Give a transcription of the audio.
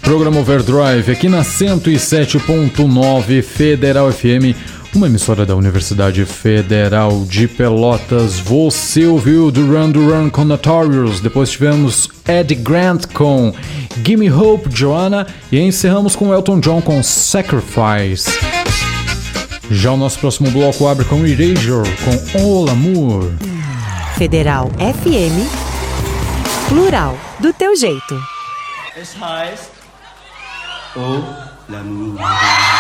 Programa Overdrive aqui na 107.9 Federal FM, uma emissora da Universidade Federal de Pelotas. Você ouviu Duran Duran com Notorious, depois tivemos Ed Grant com Gimme Hope, Joanna, e encerramos com Elton John com Sacrifice. Já o nosso próximo bloco abre com Erasure com All Amour. Federal FM, plural, do teu jeito. Es heißt Oh, l'amour.